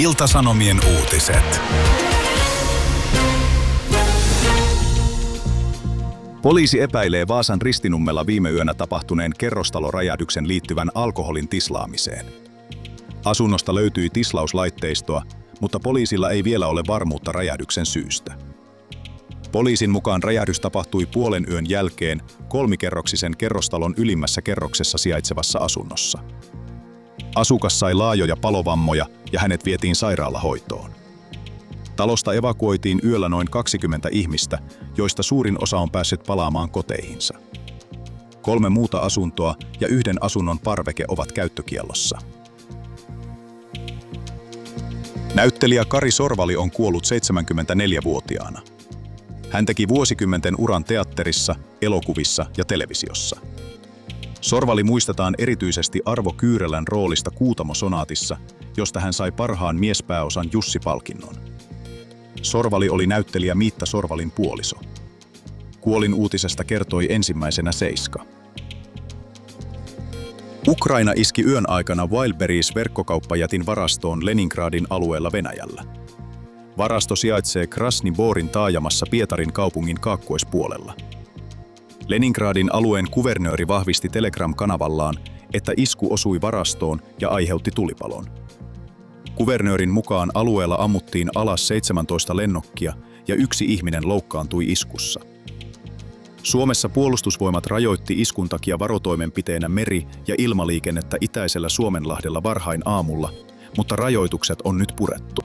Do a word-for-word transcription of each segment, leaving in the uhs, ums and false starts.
Ilta-Sanomien uutiset. Poliisi epäilee Vaasan Ristinummella viime yönä tapahtuneen kerrostaloräjähdyksen liittyvän alkoholin tislaamiseen. Asunnosta löytyi tislauslaitteistoa, mutta poliisilla ei vielä ole varmuutta räjähdyksen syystä. Poliisin mukaan räjähdys tapahtui puolen yön jälkeen kolmikerroksisen kerrostalon ylimmässä kerroksessa sijaitsevassa asunnossa. Asukas sai laajoja palovammoja ja hänet vietiin sairaalahoitoon. Talosta evakuoitiin yöllä noin kaksikymmentä ihmistä, joista suurin osa on päässyt palaamaan koteihinsa. Kolme muuta asuntoa ja yhden asunnon parveke ovat käyttökiellossa. Näyttelijä Kari Sorvali on kuollut seitsemänkymmentäneljävuotiaana. Hän teki vuosikymmenten uran teatterissa, elokuvissa ja televisiossa. Sorvali muistetaan erityisesti Arvo Kyyrälän roolista Kuutamo-sonaatissa, josta hän sai parhaan miespääosan Jussi-palkinnon. Sorvali oli näyttelijä Miitta Sorvalin puoliso. Kuolin uutisesta kertoi ensimmäisenä Seiska. Ukraina iski yön aikana Wildberries-verkkokauppajätin varastoon Leningradin alueella Venäjällä. Varasto sijaitsee Krasny Borin taajamassa Pietarin kaupungin kaakkoispuolella. Leningradin alueen kuvernööri vahvisti Telegram-kanavallaan, että isku osui varastoon ja aiheutti tulipalon. Kuvernöörin mukaan alueella ammuttiin alas seitsemäntoista lennokkia ja yksi ihminen loukkaantui iskussa. Suomessa puolustusvoimat rajoitti iskun takia varotoimenpiteenä meri- ja ilmaliikennettä itäisellä Suomenlahdella varhain aamulla, mutta rajoitukset on nyt purettu.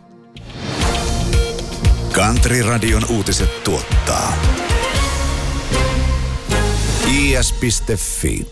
Country Radion uutiset tuottaa i s piste f i.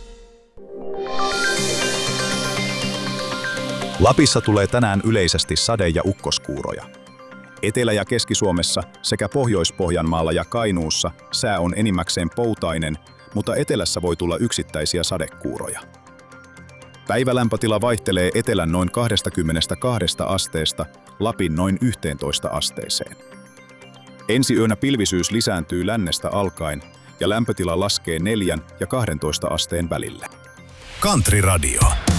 Lapissa tulee tänään yleisesti sade- ja ukkoskuuroja. Etelä- ja Keski-Suomessa sekä Pohjois-Pohjanmaalla ja Kainuussa sää on enimmäkseen poutainen, mutta etelässä voi tulla yksittäisiä sadekuuroja. Päivälämpötila vaihtelee etelän noin kaksikymmentäkaksi asteesta Lapin noin yhteentoista asteeseen. Ensi yönä pilvisyys lisääntyy lännestä alkaen ja lämpötila laskee neljän ja kahdentoista asteen välille. Country Radio.